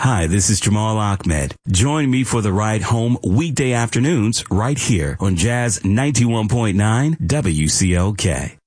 Hi, this is Jamal Ahmed. Join me for the ride home weekday afternoons right here on Jazz 91.9 WCOK.